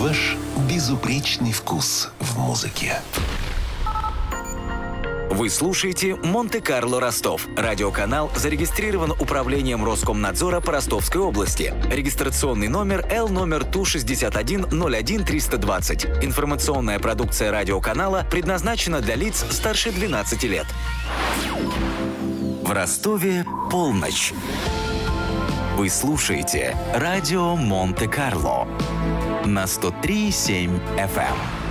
Ваш безупречный вкус в музыке. Вы слушаете «Монте-Карло Ростов». Радиоканал зарегистрирован Управлением Роскомнадзора по Ростовской области. Регистрационный номер Л номер ТУ-61-01-320. Информационная продукция радиоканала предназначена для лиц старше 12 лет. В Ростове полночь. Вы слушаете радио «Монте-Карло» на 103,7 FM.